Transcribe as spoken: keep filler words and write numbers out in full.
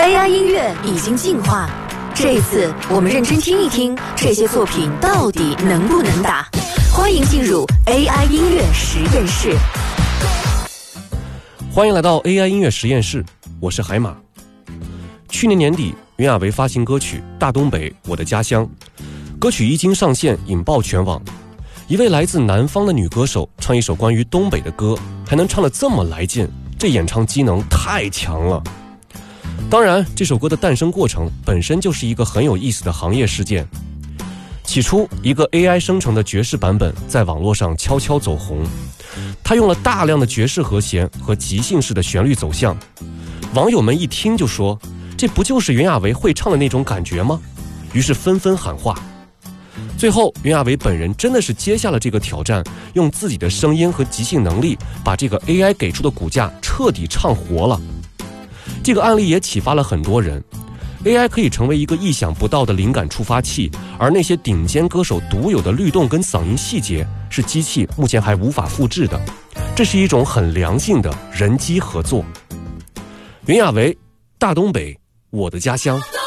A I 音乐已经进化，这一次我们认真听一听这些作品到底能不能打。欢迎进入 A I 音乐实验室。 欢迎来到 A I 音乐实验室，我是海马。去年年底，袁娅维发行歌曲《大东北我的家乡》，歌曲一经上线引爆全网。一位来自南方的女歌手唱一首关于东北的歌，还能唱得这么来劲，这演唱机能太强了。当然，这首歌的诞生过程本身就是一个很有意思的行业事件。起初，一个 A I 生成的爵士版本在网络上悄悄走红，它用了大量的爵士和弦和即兴式的旋律走向。网友们一听就说，这不就是袁娅维会唱的那种感觉吗？于是纷纷喊话。最后，袁娅维本人真的是接下了这个挑战，用自己的声音和即兴能力，把这个 A I 给出的骨架彻底唱活了。这个案例也启发了很多人， A I 可以成为一个意想不到的灵感触发器，而那些顶尖歌手独有的律动跟嗓音细节，是机器目前还无法复制的。这是一种很良性的人机合作。袁娅维，大东北，我的家乡。